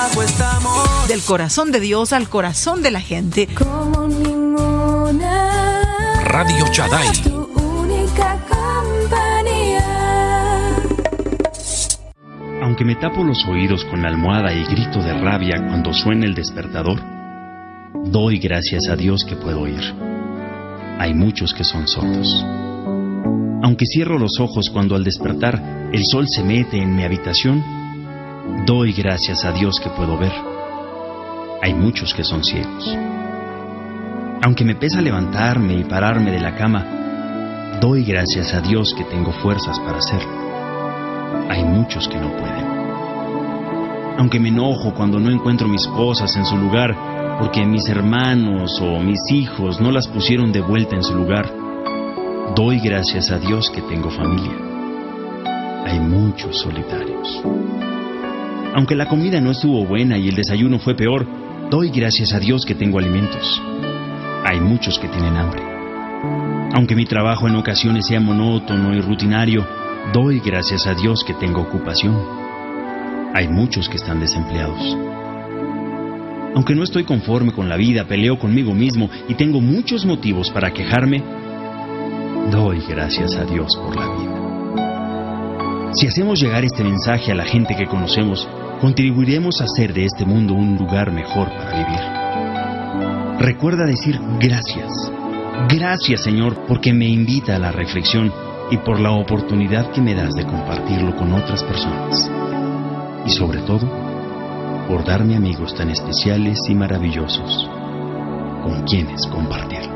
Del corazón de Dios al corazón de la gente. Como ninguna. Radio Shaddai. Tu única compañía. Aunque me tapo los oídos con la almohada y grito de rabia cuando suena el despertador, doy gracias a Dios que puedo oír. Hay muchos que son sordos. Aunque cierro los ojos cuando al despertar el sol se mete en mi habitación, doy gracias a Dios que puedo ver. Hay muchos que son ciegos. Aunque me pesa levantarme y pararme de la cama, doy gracias a Dios que tengo fuerzas para hacerlo. Hay muchos que no pueden. Aunque me enojo cuando no encuentro mis cosas en su lugar, porque mis hermanos o mis hijos no las pusieron de vuelta en su lugar, doy gracias a Dios que tengo familia. Hay muchos solitarios. Aunque la comida no estuvo buena y el desayuno fue peor, doy gracias a Dios que tengo alimentos. Hay muchos que tienen hambre. Aunque mi trabajo en ocasiones sea monótono y rutinario, doy gracias a Dios que tengo ocupación. Hay muchos que están desempleados. Aunque no estoy conforme con la vida, peleo conmigo mismo y tengo muchos motivos para quejarme, doy gracias a Dios por la vida. Si hacemos llegar este mensaje a la gente que conocemos, contribuiremos a hacer de este mundo un lugar mejor para vivir. Recuerda decir gracias. Gracias, Señor, porque me invita a la reflexión y por la oportunidad que me das de compartirlo con otras personas. Y sobre todo, por darme amigos tan especiales y maravillosos con quienes compartirlo.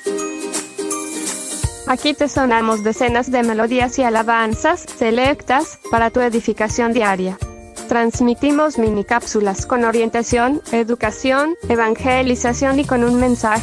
Aquí te sonamos decenas de melodías y alabanzas selectas para tu edificación diaria. Transmitimos mini cápsulas con orientación, educación, evangelización y con un mensaje